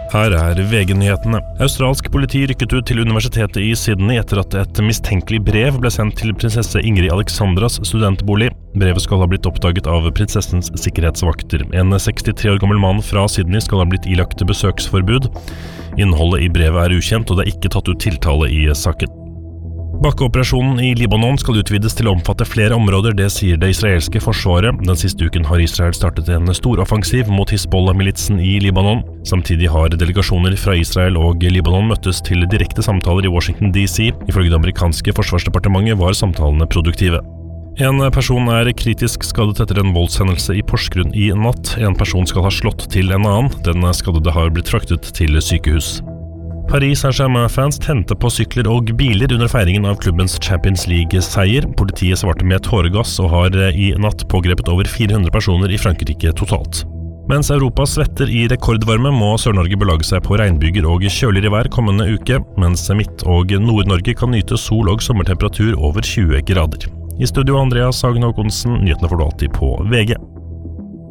Her VG-nyhetene. Australsk politi rykket ut til universitetet i Sydney etter at et mistenkelig brev ble sendt til prinsesse Ingrid Alexandras studentbolig. Brevet skal ha blitt oppdaget av prinsessens sikkerhetsvakter. En 63 år gammel mann fra Sydney skal ha blitt ilagt besøksforbud. Innholdet i brevet ukjent, og det ikke tatt ut tiltale i saken. Bakkeoperasjonen i Libanon skal utvides til å omfatte flere områder, det sier det israelske forsvaret. Den siste uken har Israel startet en stor offensiv mot Hizbollah-militsen i Libanon. Samtidig har delegasjoner fra Israel og Libanon møttes til direkte samtaler i Washington DC. Ifølge det amerikanske forsvarsdepartementet var samtalene produktive. En person kritisk skadet etter en voldshendelse i Porsgrunn i natt. En person skal ha slått til en annen. Den skadede har blitt fraktet til sykehus. Paris Saint-Germain-fans tente på sykler og biler under feiringen av klubbens Champions League-seier. Politiet svarte med tåregass og har i natt pågrepet over 400 personer i Frankrike totalt. Mens Europa svetter i rekordvarme, må Sør-Norge belage seg på regnbyger og kjøligere vær kommende uke, mens Midt- og Nord-Norge kan nyte sol og sommertemperatur over 20 grader. I studio Andreas Hagen Håkonsen, nyhetene får du alltid på VG.